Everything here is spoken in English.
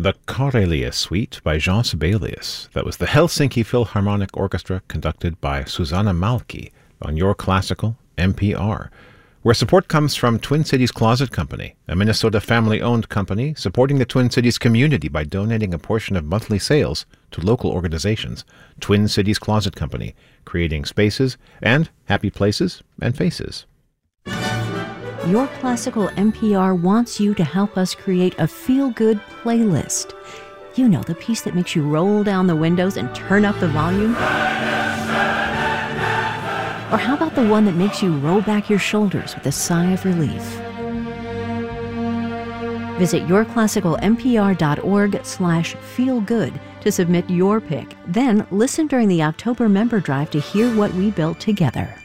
The Karelia Suite by Jean Sibelius. That was the Helsinki Philharmonic Orchestra conducted by Susanna Malki on Your Classical NPR, where support comes from Twin Cities Closet Company, a Minnesota family-owned company supporting the Twin Cities community by donating a portion of monthly sales to local organizations. Twin Cities Closet Company, creating spaces and happy places and faces. Your Classical NPR wants you to help us create a feel-good playlist. You know, the piece that makes you roll down the windows and turn up the volume? Or how about the one that makes you roll back your shoulders with a sigh of relief? Visit yourclassicalnpr.org/feelgood to submit your pick. Then listen during the October member drive to hear what we built together.